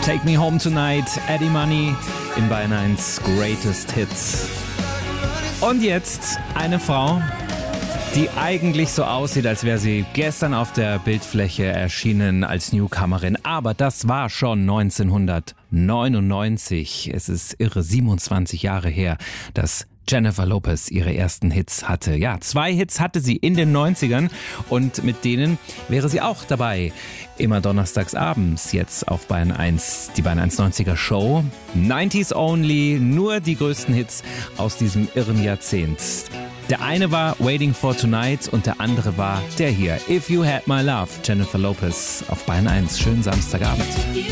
Take Me Home Tonight, Eddie Money in Bayern 1 Greatest Hits. Und jetzt eine Frau, die eigentlich so aussieht, als wäre sie gestern auf der Bildfläche erschienen als Newcomerin. Aber das war schon 1999. Es ist irre, 27 Jahre her, dass Jennifer Lopez ihre ersten Hits hatte. Ja, 2 Hits hatte sie in den 90ern und mit denen wäre sie auch dabei. Immer donnerstags abends jetzt auf Bayern 1, die Bayern 1 90er Show. 90s Only, nur die größten Hits aus diesem irren Jahrzehnt. Der eine war Waiting for Tonight und der andere war der hier, If You Had My Love, Jennifer Lopez auf Bayern 1. Schönen Samstagabend.